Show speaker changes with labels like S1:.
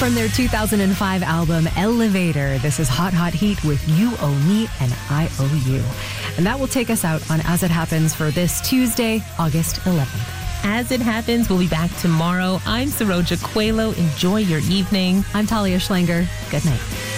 S1: From their 2005 album, Elevator, this is Hot Hot Heat with You Owe Me and I Owe You. And that will take us out on As It Happens for this Tuesday, August 11th.
S2: As It Happens, we'll be back tomorrow. I'm Saroja Coelho. Enjoy your evening.
S1: I'm Talia Schlanger. Good night.